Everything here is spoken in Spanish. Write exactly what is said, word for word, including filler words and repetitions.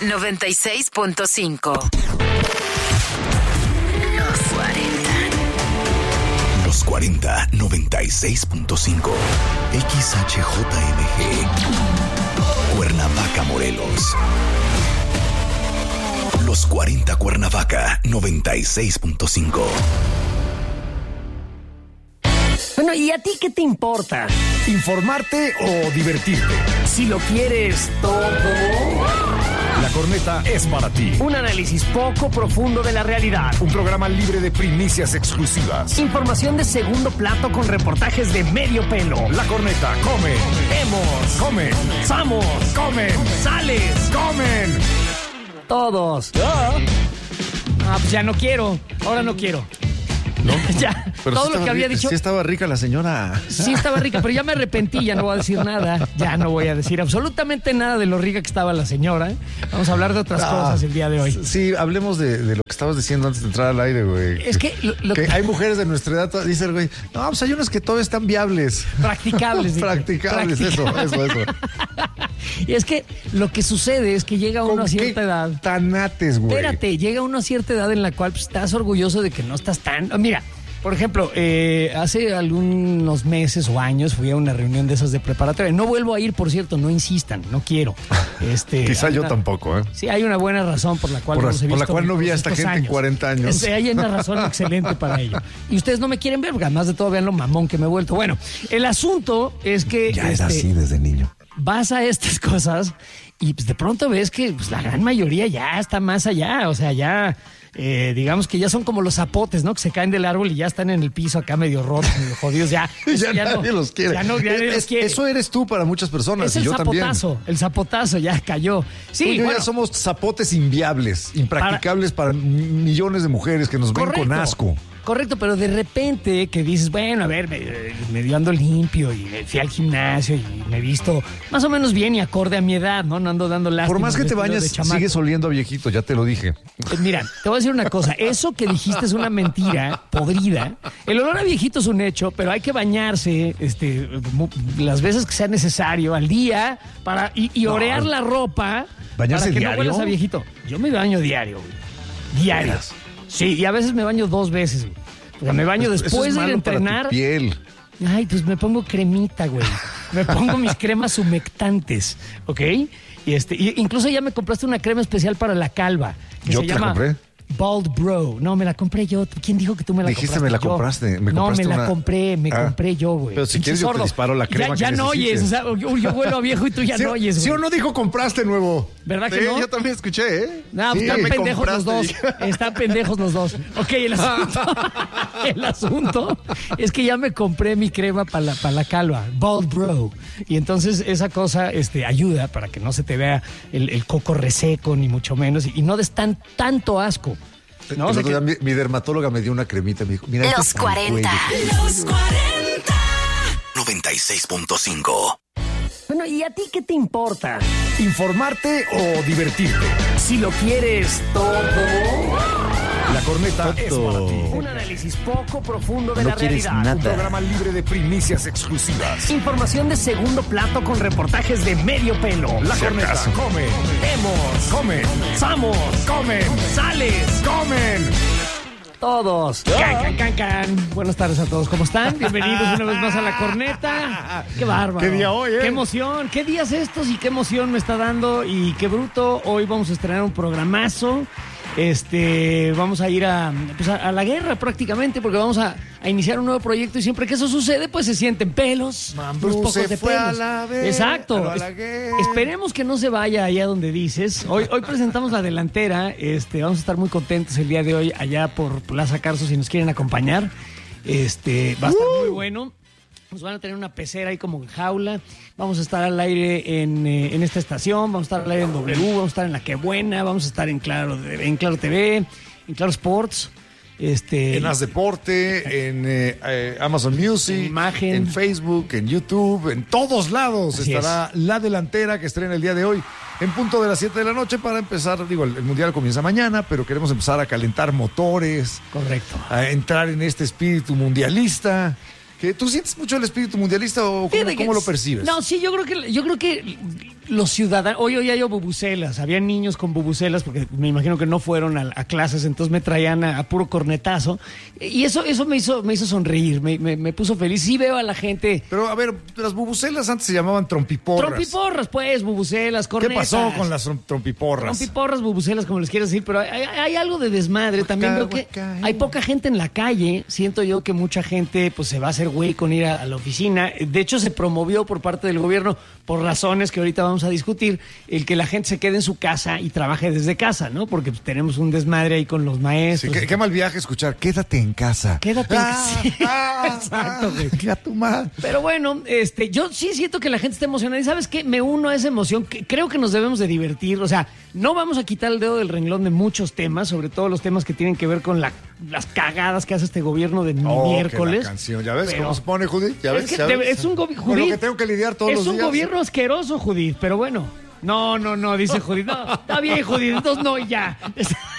noventa y seis punto cinco. Los cuarenta, noventa y seis punto cinco. X H J M G. Cuernavaca, Morelos. Los cuarenta Cuernavaca, noventa y seis punto cinco. Bueno, ¿y a ti qué te importa? ¿Informarte o divertirte? Si lo quieres todo. La Corneta es para ti. Un análisis poco profundo de la realidad. Un programa libre de primicias exclusivas. Información de segundo plato con reportajes de medio pelo. La Corneta come. Vemos. Comen. Somos. Comen. Sales. Comen. Todos. Ah, pues ya no quiero. Ahora no quiero. ¿No? Ya, pero todo sí lo que estaba, había dicho. Sí estaba rica la señora. Sí estaba rica, pero ya me arrepentí, ya no voy a decir nada. Ya no voy a decir absolutamente nada de lo rica que estaba la señora. Vamos a hablar de otras Ah, cosas el día de hoy. Sí, hablemos de, de lo que estabas diciendo antes de entrar al aire, güey. Es que, lo, lo que hay mujeres de nuestra edad, dice el güey, no, pues hay unas que todavía están viables. Practicables. Dije. Practicables, Practicables, eso, eso, eso. Y es que lo que sucede es que llega uno a cierta edad. Tanates, güey. Espérate, llega uno a cierta edad en la cual pues, estás orgulloso de que no estás tan... Mira, por ejemplo, eh, hace algunos meses o años fui a una reunión de esas de preparatoria. No vuelvo a ir, por cierto, no insistan, no quiero. Este, Quizá yo una, tampoco, ¿eh? Sí, hay una buena razón por la cual por, no los he por visto la cual no vi a esta gente en cuarenta años. Sí, hay una razón excelente para ello. Y ustedes no me quieren ver, porque además de todo vean lo mamón que me he vuelto. Bueno, el asunto es que... Ya este, era así desde niño. Vas a estas cosas y pues de pronto ves que pues, la gran mayoría ya está más allá, o sea, ya... Eh, digamos que ya son como los zapotes, ¿no? Que se caen del árbol y ya están en el piso acá medio rotos, medio jodidos. Ya, ya, ya nadie no, los quiere. Ya no, ya nadie es, los quiere. Eso eres tú para muchas personas. Es y el yo zapotazo, también. el zapotazo ya cayó. Sí, tú y yo bueno, ya somos zapotes inviables, impracticables para, para millones de mujeres que nos correcto, ven con asco. Correcto, pero de repente que dices, bueno, a ver, me, medio ando limpio y me fui al gimnasio y me he visto más o menos bien y acorde a mi edad, ¿no? No ando dando lástima. Por más que te bañes, sigues oliendo a viejito, ya te lo dije. Pues mira, te voy a decir una cosa. Eso que dijiste es una mentira podrida. El olor a viejito es un hecho, pero hay que bañarse este, las veces que sea necesario al día para y, y orear no. la ropa ¿Bañarse para que diario? no huelas a viejito. Yo me baño diario, güey. Diario. Sí, y a veces me baño dos veces, güey. O sea, me baño Eso después es de ir a entrenar. Para tu piel. Ay, pues me pongo cremita, güey. Me pongo mis cremas humectantes, ¿ok? Y este, y incluso ya me compraste una crema especial para la calva. Que Yo se te llama la compré. Bald Bro. No, me la compré yo. ¿Quién dijo que tú me la Dijiste, compraste? me la Yo. compraste. Me no, compraste me la una... compré, me ah. compré yo, güey. Pero si Pinche quieres yo sordo. te disparo la crema Ya, ya que no oyes. O sea, yo, yo vuelo a viejo y tú ya ¿Sí, no oyes, güey. ¿Sí o no dijo compraste nuevo? ¿Verdad Sí, que no? yo también escuché, ¿eh? No, Sí, pues están me pendejos los dos. compraste. Están pendejos los dos. Ok, el asunto, el asunto es que ya me compré mi crema para la, pa la calva, Bald Bro. Y entonces esa cosa este, ayuda para que no se te vea el, el coco reseco, ni mucho menos, y no des tan, tanto asco. ¿No? O sea que... mi, mi dermatóloga me dio una cremita, me dijo, mira, Los este cuarenta. Los cuarenta. noventa y seis punto cinco. Bueno, ¿y a ti qué te importa? ¿Informarte o divertirte? Si lo quieres todo. La Corneta es para ti. Un análisis poco profundo de No la quieres realidad. nada. Un programa libre de primicias exclusivas. Información de segundo plato con reportajes de medio pelo. La Si Corneta acaso. come. Vemos. Comen. Somos. Comen. Sales. Comen. Todos. Can, can, can, can. Buenas tardes a todos. ¿Cómo están? Bienvenidos una vez más a La Corneta. Qué bárbaro. Qué día hoy, ¿eh? Qué emoción. Qué días estos y qué emoción me está dando. Y qué bruto. Hoy vamos a estrenar un programazo. Este, vamos a ir a, pues a, a la guerra prácticamente, porque vamos a, a iniciar un nuevo proyecto y siempre que eso sucede, pues se sienten pelos, Mambrú unos pocos se de fue pelos. a la guerra, Exacto. a la Es- guerra. esperemos que no se vaya allá donde dices. Hoy, hoy presentamos la delantera. Este, vamos a estar muy contentos el día de hoy allá por Plaza Carso si nos quieren acompañar. Este, va a estar muy bueno. Nos van a tener una pecera ahí como en jaula. Vamos a estar al aire en, eh, en esta estación. Vamos a estar al aire en W. Vamos a estar en La Que Buena. Vamos a estar en Claro, en Claro T V, en Claro Sports. Este, En As Deporte, en eh, eh, Amazon Music, En Imagen. en Facebook, en YouTube, en todos lados Así estará La Delantera que estrena el día de hoy en punto de las siete de la noche para empezar, digo, el, el Mundial comienza mañana, pero queremos empezar a calentar motores, Correcto. a entrar en este espíritu mundialista. ¿Que ¿Tú sientes mucho el espíritu mundialista o cómo, Fíjate que cómo lo es- percibes? No, sí, yo creo que yo creo que los ciudadanos, hoy hoy hay bubucelas, había niños con bubucelas porque me imagino que no fueron a, a clases, entonces me traían a, a puro cornetazo y eso eso me hizo me hizo sonreír, me, me, me puso feliz. Sí veo a la gente. Pero a ver, las bubucelas antes se llamaban trompiporras. Trompiporras, pues, bubucelas, ¿Qué cornetas. pasó con las trom- trompiporras? Trompiporras, bubucelas, como les quieras decir, pero hay, hay algo de desmadre. También veo que hay poca gente en la calle. Siento yo que mucha gente pues se va a hacer güey con ir a, a la oficina. De hecho, se promovió por parte del gobierno, por razones que ahorita vamos a discutir, el que la gente se quede en su casa y trabaje desde casa, ¿no? Porque pues, tenemos un desmadre ahí con los maestros. Sí, qué, qué mal viaje escuchar, quédate en casa. Quédate ah, en casa. Ah, Exacto, güey. Ah, tu madre. Pero bueno, este, yo sí siento que la gente está emocionada. ¿Y sabes qué? Me uno a esa emoción. Que creo que nos debemos de divertir. O sea, no vamos a quitar el dedo del renglón de muchos temas, sobre todo los temas que tienen que ver con la, las cagadas que hace este gobierno de Oh, miércoles. que la canción. ¿Ya ves Pero- cómo se pone, Judith? ¿Ya ves? Es que ¿Ya te- ves? es un gobi- Con lo Judith, que tengo que lidiar todos es los días. un gobierno asqueroso, Judith, pero bueno. No, no, no, dice Judith. No, está bien, Judith, entonces no, ya.